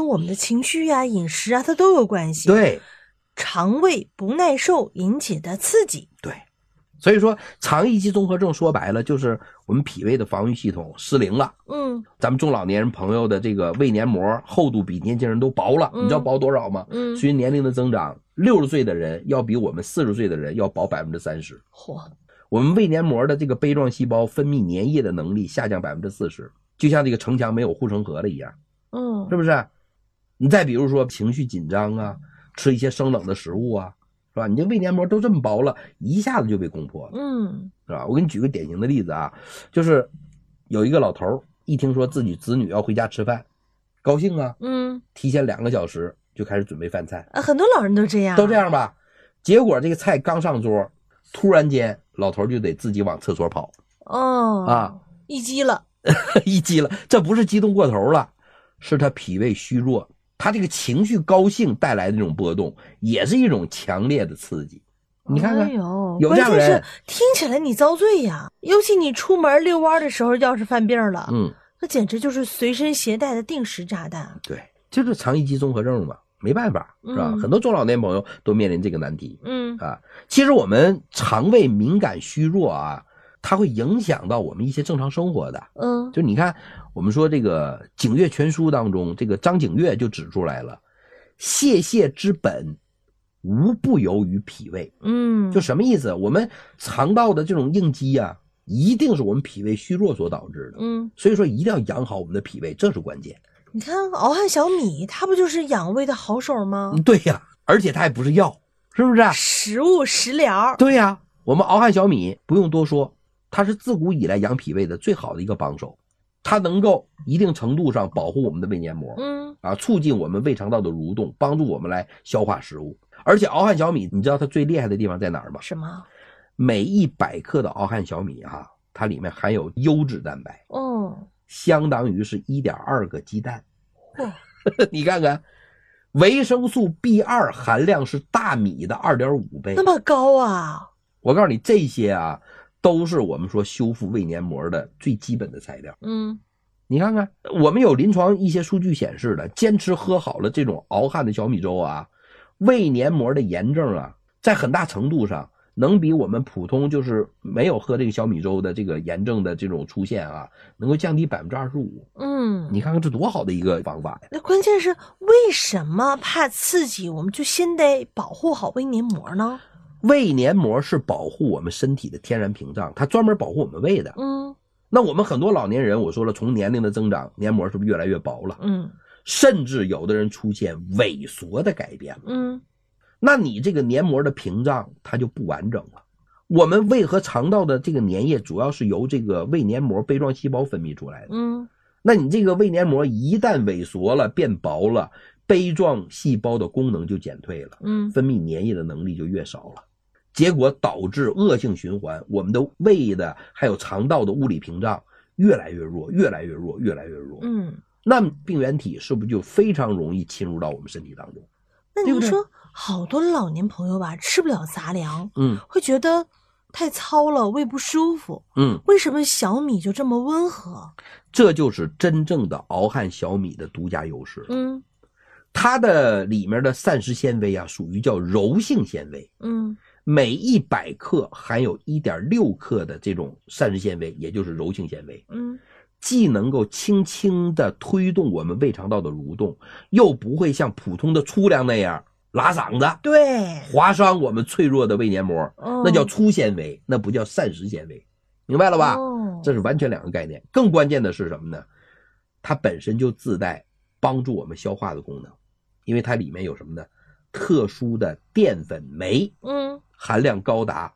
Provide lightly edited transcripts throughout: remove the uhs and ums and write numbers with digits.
我们的情绪啊、饮食啊，它都有关系。 对， 肠胃不耐受引起的刺激。 对，所以说肠易激综合症说白了就是我们脾胃的防御系统失灵了。咱们中老年人朋友的这个胃黏膜厚度比年轻人都薄了，你知道薄多少吗？随着年龄的增长，60岁的人要比我们40岁的人要薄30%。 嚯！ 我们胃黏膜的这个杯状细胞分泌粘液的能力下降40%，就像这个城墙没有护城河了一样。是不是？你再比如说情绪紧张啊，吃一些生冷的食物啊，是吧？你这胃黏膜都这么薄了，一下子就被攻破了。是吧？我给你举个典型的例子啊，就是有一个老头一听说自己子女要回家吃饭，高兴啊，提前2个小时就开始准备饭菜。 很多老人都这样， 吧？结果这个菜刚上桌，突然间老头就得自己往厕所跑。一激了，这不是激动过头了，是他脾胃虚弱，他这个情绪高兴带来的这种波动，也是一种强烈的刺激。你看看，有这样人，关键是听起来你遭罪呀！尤其你出门遛弯的时候，要是犯病了，那简直就是随身携带的定时炸弹。 对，就是肠易激综合症嘛，没办法，是吧？很多中老年朋友都面临这个难题。其实我们肠胃敏感虚弱啊，它会影响到我们一些正常生活的。就你看，我们说这个《景岳全书》当中，这个张景岳就指出来了，泄之本无不由于脾胃。就什么意思？我们肠道的这种应激啊，一定是我们脾胃虚弱所导致的。所以说一定要养好我们的脾胃，这是关键。 你看熬汉小米，它不就是养胃的好手吗？ 对呀，而且它也不是药，是不是？ 食物食疗。 对呀，我们熬汉小米不用多说，它是自古以来养脾胃的最好的一个帮手，它能够一定程度上保护我们的胃黏膜，促进我们胃肠道的蠕动，帮助我们来消化食物。而且熬汉小米，你知道它最厉害的地方在哪儿吗？ 什么？ 每100克的熬汉小米啊，它里面含有优质蛋白，相当于是 1.2 个鸡蛋。你看看，维生素 B2 含量是大米的 2.5 倍， 那么高啊！ 我告诉你，这些啊都是我们说修复胃黏膜的最基本的材料。你看看，我们有临床一些数据显示的，坚持喝好了这种熬汉的小米粥啊，胃黏膜的炎症啊，在很大程度上能比我们普通就是没有喝这个小米粥的这个炎症的这种出现啊，能够降低 25%。你看看这多好的一个方法呀！ 那关键是为什么怕刺激，我们就先得保护好胃黏膜呢？ 胃黏膜是保护我们身体的天然屏障，它专门保护我们胃的。那我们很多老年人，我说了，从年龄的增长，黏膜是不是越来越薄了？甚至有的人出现萎缩的改变了。那你这个黏膜的屏障它就不完整了。我们胃和肠道的这个粘液主要是由这个胃黏膜杯状细胞分泌出来的。那你这个胃黏膜一旦萎缩了，变薄了，杯状细胞的功能就减退了，分泌粘液的能力就越少了，结果导致恶性循环，我们的胃的还有肠道的物理屏障越来越弱，越来越弱，越来越弱。那病原体是不是就非常容易侵入到我们身体当中？ 那您说好多老年朋友吧，吃不了杂粮，会觉得太糙了，胃不舒服。为什么小米就这么温和？ 这就是真正的熬汉小米的独家优势。它的里面的膳食纤维啊，属于叫柔性纤维。每100克含有 1.6 克的这种膳食纤维，也就是柔性纤维。既能够轻轻的推动我们胃肠道的蠕动，又不会像普通的粗粮那样拉嗓子， 对， 划伤我们脆弱的胃黏膜。那叫粗纤维，那不叫膳食纤维，明白了吧？这是完全2个概念。更关键的是什么呢？它本身就自带帮助我们消化的功能，因为它里面有什么呢？特殊的淀粉酶，含量高达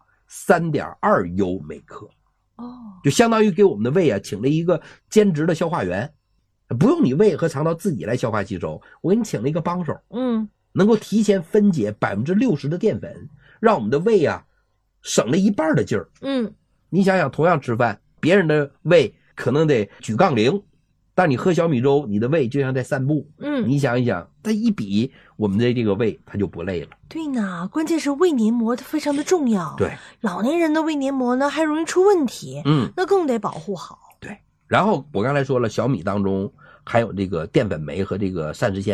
3.2 优每克。就相当于给我们的胃啊请了一个兼职的消化员，不用你胃和肠道自己来消化吸收，我给你请了一个帮手，能够提前分解 60% 的淀粉，让我们的胃啊省了一半的劲儿。你想想，同样吃饭，别人的胃可能得举杠铃，但你喝小米粥，你的胃就像在散步。你想一想，它一比，我们的这个胃它就不累了。 对呢，关键是胃黏膜它非常的重要。 对， 老年人的胃黏膜呢还容易出问题，那更得保护好。 对，然后我刚才说了，小米当中含有这个淀粉酶和这个膳食纤维。